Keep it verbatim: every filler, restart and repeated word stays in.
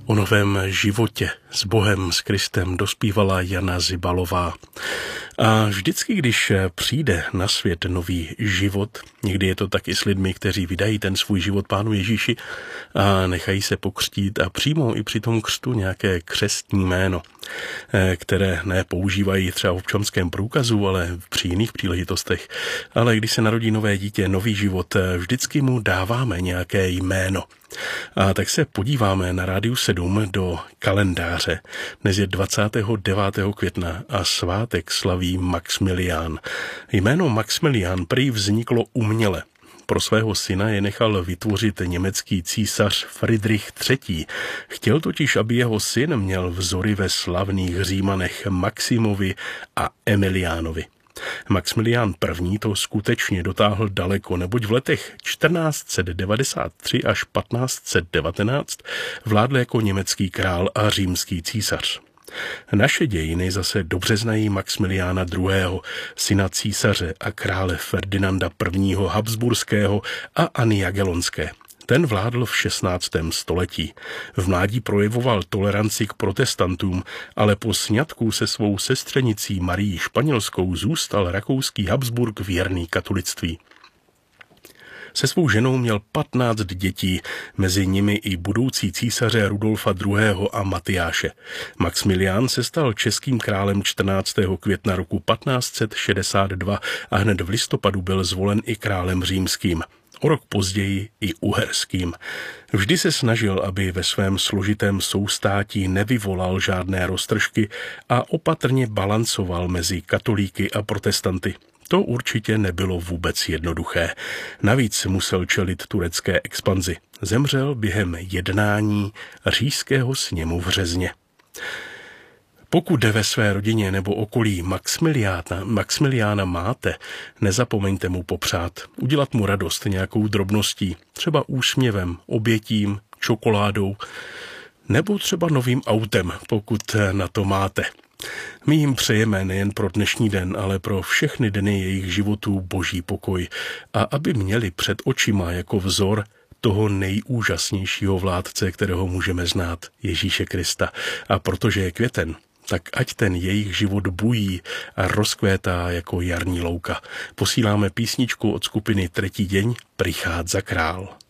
O novém životě s Bohem, s Kristem dospívala Jana Zibalová. A vždycky, když přijde na svět nový život, někdy je to tak i s lidmi, kteří vydají ten svůj život Pánu Ježíši a nechají se pokřtít a přijmou i při tom křtu nějaké křestní jméno, které nepoužívají třeba v občanském průkazu, ale při jiných příležitostech. Ale když se narodí nové dítě, nový život, vždycky mu dáváme nějaké jméno. A tak se podíváme na Rádiu sedm do kalendáře. Dnes je dvacátého devátého května a svátek slaví Maxmilián. Jméno Maxmilián prý vzniklo uměle. Pro svého syna je nechal vytvořit německý císař Friedrich třetí. Chtěl totiž, aby jeho syn měl vzory ve slavných Římanech Maximovi a Emiliánovi. Maxmilián I. to skutečně dotáhl daleko, neboť v letech čtrnáct set devadesát tři až patnáct set devatenáct vládl jako německý král a římský císař. Naše dějiny zase dobře znají Maxmiliána druhého., syna císaře a krále Ferdinanda I. Habsburského a Anny Jagellonské. Ten vládl v šestnáctém století. V mládí projevoval toleranci k protestantům, ale po sňatku se svou sestřenicí Marií Španělskou zůstal rakouský Habsburg věrný katolictví. Se svou ženou měl patnáct dětí, mezi nimi i budoucí císaře Rudolfa druhého. a Matyáše. Maxmilián se stal českým králem čtrnáctého května roku patnáct set šedesát dva a hned v listopadu byl zvolen i králem římským. O rok později i uherským. Vždy se snažil, aby ve svém složitém soustátí nevyvolal žádné roztržky a opatrně balancoval mezi katolíky a protestanty. To určitě nebylo vůbec jednoduché. Navíc musel čelit turecké expanzi. Zemřel během jednání říšského sněmu v Řezně. Pokud ve své rodině nebo okolí Maxmiliána, Maxmiliána máte, nezapomeňte mu popřát, udělat mu radost nějakou drobností, třeba úsměvem, obětím, čokoládou, nebo třeba novým autem, pokud na to máte. My jim přejeme nejen pro dnešní den, ale pro všechny dny jejich životů boží pokoj a aby měli před očima jako vzor toho nejúžasnějšího vládce, kterého můžeme znát, Ježíše Krista. A protože je květen, tak ať ten jejich život bují a rozkvétá jako jarní louka. Posíláme písničku od skupiny Tretí deň, Prichádza král.